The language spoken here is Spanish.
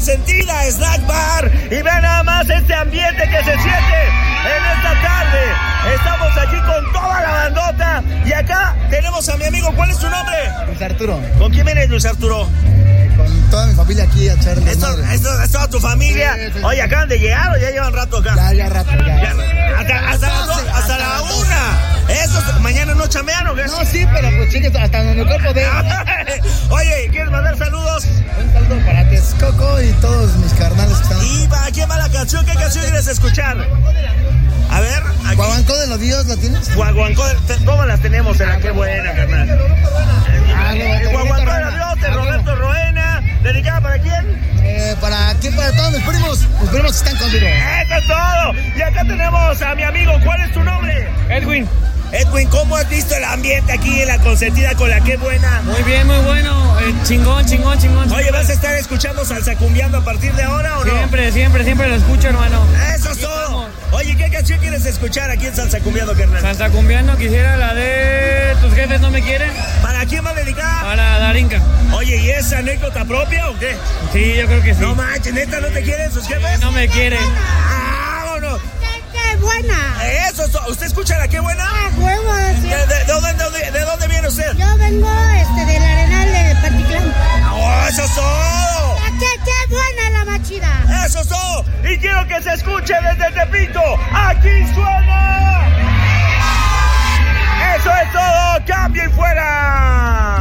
consentida Snack Bar. Y vean nada más este ambiente que se siente en esta tarde. Estamos aquí con toda la bandota. Y acá tenemos a mi amigo. ¿Cuál es tu nombre? Luis Arturo. ¿Con quién vienes, Luis Arturo? Con toda mi familia aquí a echarle. ¿Es toda tu familia? Sí. Oye, ¿acaban de llegar o ya llevan rato acá? Ya rato. Hasta la 1. ¿Eso mañana no chamean o qué? No, sí, pero pues chicos, hasta donde mi cuerpo de. Oye, ¿quieres mandar saludos? Un saludo para Texcoco y todos mis carnales que están. ¿Y para quién va la canción? ¿Qué canción quieres escuchar? A ver, aquí. Guaguancó de los Dios, ¿la tienes? Guaguancó, ¿cómo las tenemos? Qué buena, carnal. Guaguancó de los Dios, de Roberto Roena. ¿Dedicada para quién? Para todos mis primos que están conmigo. ¡Eso es todo! Y acá tenemos a mi amigo. ¿Cuál es tu nombre? Edwin, ¿cómo has visto el ambiente aquí en la consentida con la Qué Buena? muy bien, muy bueno. Chingón. Oye, ¿vas a estar escuchando Salsa Cumbiando a partir de ahora o no? Siempre lo escucho, hermano. ¡Eso es todo! Oye, ¿qué canción quieres escuchar aquí en Salsa Cumbiando, carnal? Salsa Cumbiando, quisiera la de Tus Jefes No Me Quieren. ¿Para quién va dedicada? Para Darinka. Oye, ¿y es anécdota propia o qué? Sí, yo creo que sí. No manches, ¿neta no te quieren sus jefes? No me quieren. ¡Vámonos! ¡Qué buena! Eso es todo. ¿Usted escucha la Qué Buena? ¡Ah, huevo! Sí. ¿De dónde viene usted? Yo vengo del Arenal de Patitlán. ¡Oh, eso es todo! ¡Qué buena la más chida! ¡Eso es todo! Y quiero que se escuche desde Tepito. ¡Aquí suena! ¡Eso es todo! ¡Cambio y fuera!